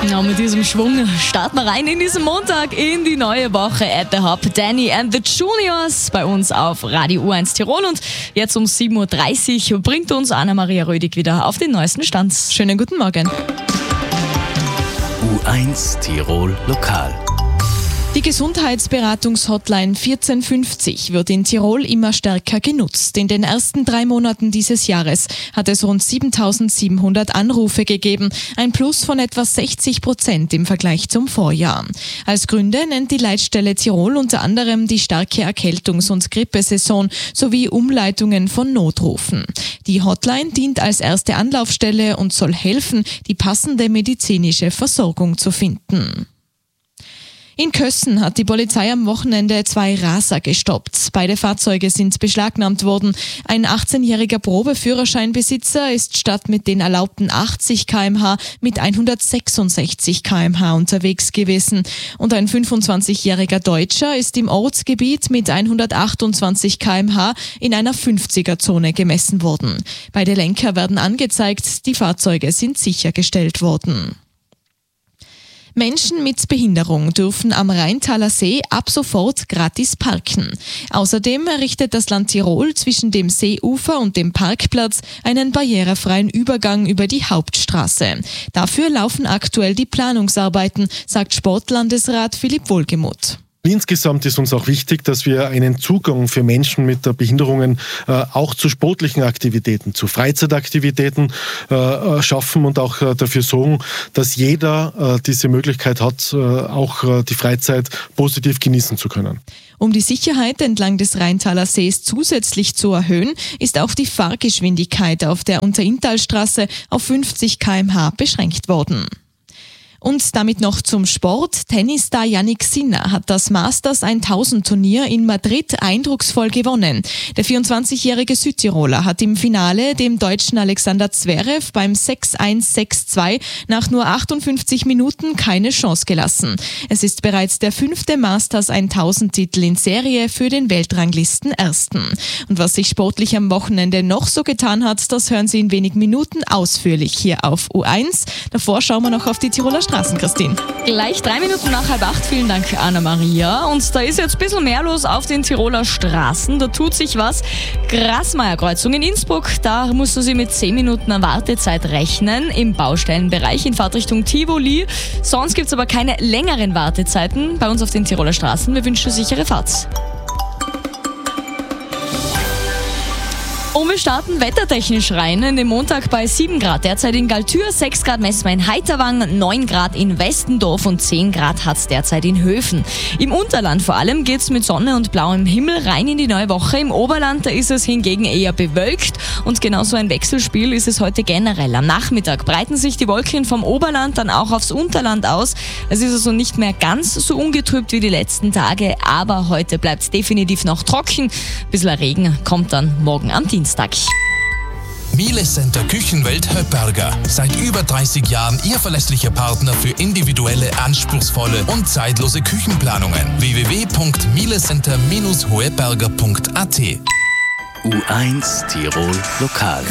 Ja, mit diesem Schwung starten wir rein in diesen Montag, in die neue Woche at the Hub. Danny and the Juniors bei uns auf Radio U1 Tirol. Und jetzt um 7.30 Uhr bringt uns Anna-Maria Rödig wieder auf den neuesten Stand. Schönen guten Morgen. U1 Tirol Lokal. Die Gesundheitsberatungshotline 1450 wird in Tirol immer stärker genutzt. In den ersten 3 Monaten dieses Jahres hat es rund 7.700 Anrufe gegeben, ein Plus von etwa 60% im Vergleich zum Vorjahr. Als Gründe nennt die Leitstelle Tirol unter anderem die starke Erkältungs- und Grippesaison sowie Umleitungen von Notrufen. Die Hotline dient als erste Anlaufstelle und soll helfen, die passende medizinische Versorgung zu finden. In Kössen hat die Polizei am Wochenende 2 Raser gestoppt. Beide Fahrzeuge sind beschlagnahmt worden. Ein 18-jähriger Probeführerscheinbesitzer ist statt mit den erlaubten 80 km/h mit 166 km/h unterwegs gewesen. Und ein 25-jähriger Deutscher ist im Ortsgebiet mit 128 km/h in einer 50er-Zone gemessen worden. Beide Lenker werden angezeigt, die Fahrzeuge sind sichergestellt worden. Menschen mit Behinderung dürfen am Rheintaler See ab sofort gratis parken. Außerdem errichtet das Land Tirol zwischen dem Seeufer und dem Parkplatz einen barrierefreien Übergang über die Hauptstraße. Dafür laufen aktuell die Planungsarbeiten, sagt Sportlandesrat Philipp Wohlgemuth. Insgesamt ist uns auch wichtig, dass wir einen Zugang für Menschen mit Behinderungen auch zu sportlichen Aktivitäten, zu Freizeitaktivitäten schaffen und auch dafür sorgen, dass jeder diese Möglichkeit hat, auch die Freizeit positiv genießen zu können. Um die Sicherheit entlang des Rheintaler Sees zusätzlich zu erhöhen, ist auch die Fahrgeschwindigkeit auf der Unterinntalstraße auf 50 km/h beschränkt worden. Und damit noch zum Sport. Tennisstar Jannik Sinner hat das Masters 1000 Turnier in Madrid eindrucksvoll gewonnen. Der 24-jährige Südtiroler hat im Finale dem deutschen Alexander Zverev beim 6-1, 6-2 nach nur 58 Minuten keine Chance gelassen. Es ist bereits der 5. Masters 1000 Titel in Serie für den Weltranglisten-Ersten. Und was sich sportlich am Wochenende noch so getan hat, das hören Sie in wenigen Minuten ausführlich hier auf U1. Davor schauen wir noch auf die Tiroler Straßen, Christine. Gleich 3 Minuten nach 7:30. Vielen Dank, Anna-Maria. Und da ist jetzt ein bisschen mehr los auf den Tiroler Straßen. Da tut sich was. Grasmeierkreuzung in Innsbruck, da musst du sie mit 10 Minuten Wartezeit rechnen im Baustellenbereich in Fahrtrichtung Tivoli. Sonst gibt es aber keine längeren Wartezeiten bei uns auf den Tiroler Straßen. Wir wünschen sichere Fahrt. Und wir starten wettertechnisch rein in den Montag bei 7 Grad. Derzeit in Galtür, 6 Grad messen wir in Heiterwang, 9 Grad in Westendorf und 10 Grad hat es derzeit in Höfen. Im Unterland vor allem geht es mit Sonne und blauem Himmel rein in die neue Woche. Im Oberland, da ist es hingegen eher bewölkt und genauso ein Wechselspiel ist es heute generell. Am Nachmittag breiten sich die Wolken vom Oberland dann auch aufs Unterland aus. Es ist also nicht mehr ganz so ungetrübt wie die letzten Tage, aber heute bleibt es definitiv noch trocken. Ein bisschen Regen kommt dann morgen am Dienstag. Miele Center Küchenwelt Höpperger. Seit über 30 Jahren Ihr verlässlicher Partner für individuelle, anspruchsvolle und zeitlose Küchenplanungen. www.mielecenter-hoeberger.at U1 Tirol Lokal.